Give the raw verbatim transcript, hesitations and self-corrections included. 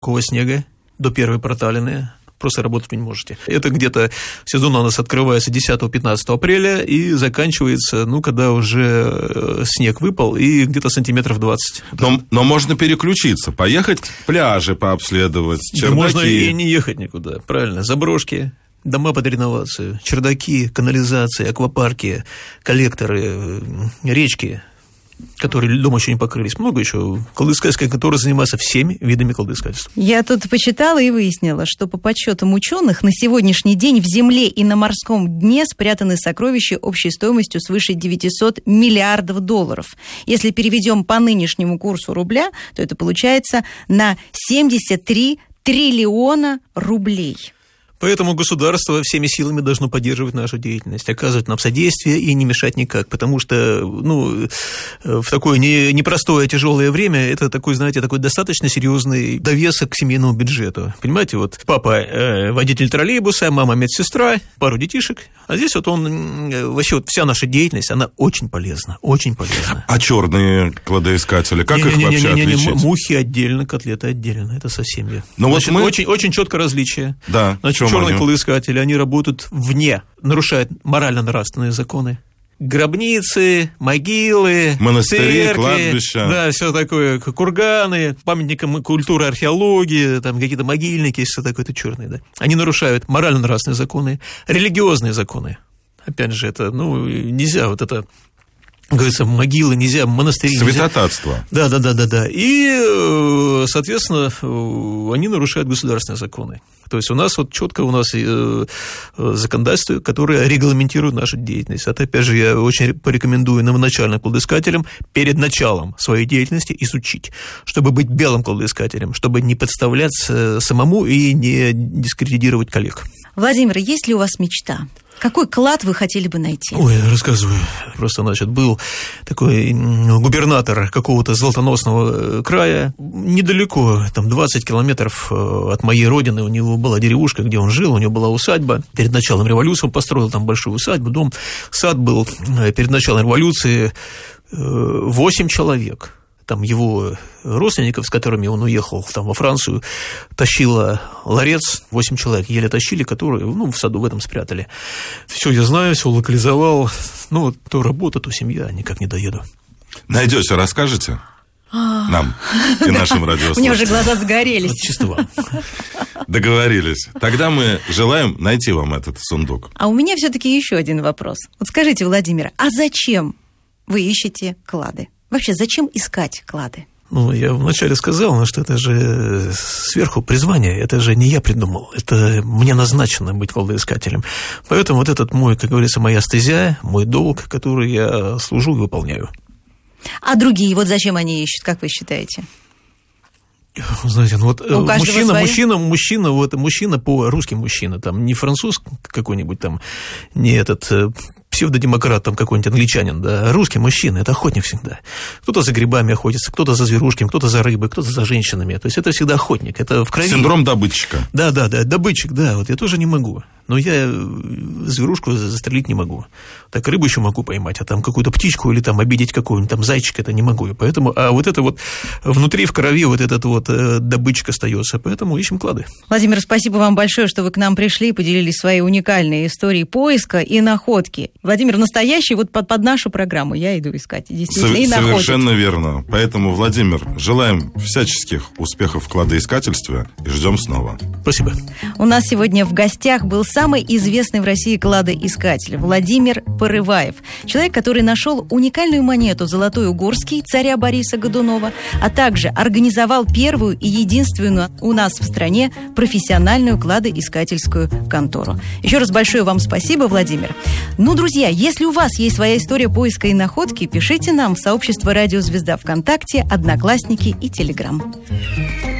Какого снега до первой проталины. Просто работать вы не можете. Это где-то сезон у нас открывается десятого-пятнадцатого апреля и заканчивается, ну, когда уже снег выпал, и где-то сантиметров двадцать. Но, но можно переключиться, поехать пляжи пообследовать, чердаки. Да можно и не ехать никуда, правильно. Заброшки, дома под реновацию, чердаки, канализации, аквапарки, коллекторы, речки, которые льдом еще не покрылись. Много еще кладоискательской конторы занимается всеми видами кладоискательства. Я тут почитала и выяснила, что по подсчетам ученых на сегодняшний день в земле и на морском дне спрятаны сокровища общей стоимостью свыше девятьсот миллиардов долларов. Если переведем по нынешнему курсу рубля, то это получается на семьдесят три триллиона рублей. Поэтому государство всеми силами должно поддерживать нашу деятельность, оказывать нам содействие и не мешать никак, потому что, ну, в такое не, непростое, тяжелое время это такой, знаете, такой достаточно серьезный довесок к семейному бюджету. Понимаете, вот папа э, водитель троллейбуса, мама медсестра, пару детишек, а здесь вот он, э, вообще вот вся наша деятельность, она очень полезна, очень полезна. А черные кладоискатели, как не, их не, вообще не, не, не, отличить? Мухи отдельно, котлеты отдельно, это совсем я. Ну, вот мы... очень, очень четко различие. Да, значит, черные кладоискатели, они работают вне, нарушают морально-нравственные законы. Гробницы, могилы, монастыри, церкви, кладбища. Да, все такое, курганы, памятникам культуры, археологии, там какие-то могильники, все такое, это черные, да. Они нарушают морально-нравственные законы, религиозные законы. Опять же, это, ну, нельзя вот это... Говорится, могилы нельзя, монастыри нельзя. Святотатство. Да, да, да, да, да. И, соответственно, они нарушают государственные законы. То есть у нас вот четко у нас законодательство, которое регламентирует нашу деятельность. Это, опять же, я очень порекомендую новоначальным кладоискателям перед началом своей деятельности изучить, чтобы быть белым кладоискателем, чтобы не подставляться самому и не дискредитировать коллег. Владимир, есть ли у вас мечта? Какой клад вы хотели бы найти? Ой, рассказываю. Просто, значит, был такой губернатор какого-то золотоносного края, недалеко, там, двадцать километров от моей родины, у него была деревушка, где он жил, у него была усадьба. Перед началом революции он построил там большую усадьбу, дом, сад был. Перед началом революции восемь человек. Там его родственников, с которыми он уехал там, во Францию, тащила ларец, восемь человек еле тащили, которые, ну, в саду в этом спрятали. Все я знаю, все локализовал. Ну, то работа, то семья, никак не доеду. Найдете, расскажете? Нам и нашим радиослушателям. У меня уже глаза загорелись. Чисто вам. Договорились. Тогда мы желаем найти вам этот сундук. А у меня все-таки еще один вопрос. Вот скажите, Владимир, а зачем вы ищете клады? Вообще, зачем искать клады? Ну, я вначале сказал, что это же сверху призвание, это же не я придумал, это мне назначено быть кладоискателем. Поэтому вот этот мой, как говорится, моя стезя, мой долг, который я служу и выполняю. А другие, вот зачем они ищут, как вы считаете? Знаете, ну вот мужчина, свои... мужчина, мужчина, вот мужчина по-русски мужчина, там не француз какой-нибудь там, не этот псевдодемократ, там какой-нибудь англичанин, да, русский мужчина, это охотник всегда. Кто-то за грибами охотится, кто-то за зверушками, кто-то за рыбой, кто-то за женщинами. То есть это всегда охотник, это в крови. Синдром добытчика. Да, да, да, добытчик, да, вот я тоже не могу. Но я зверушку застрелить не могу. Так рыбу еще могу поймать, а там какую-то птичку или там обидеть какого-нибудь там зайчика, это не могу. И поэтому, а вот это вот внутри, в крови вот этот вот добытчик остается, поэтому ищем клады. Владимир, спасибо вам большое, что вы к нам пришли и поделились своей уникальной историей поиска и находки. Владимир, настоящий вот под, под нашу программу я иду искать, действительно, Со- и находить. Совершенно верно. Поэтому, Владимир, желаем всяческих успехов в кладоискательстве и ждем снова. Спасибо. У нас сегодня в гостях был самый известный в России кладоискатель Владимир Порываев. Человек, который нашел уникальную монету «Золотой Угорский» царя Бориса Годунова, а также организовал первую и единственную у нас в стране профессиональную кладоискательскую контору. Еще раз большое вам спасибо, Владимир. Ну, друзья, если у вас есть своя история поиска и находки, пишите нам в сообщество «Радио Звезда» ВКонтакте, Одноклассники и Телеграм.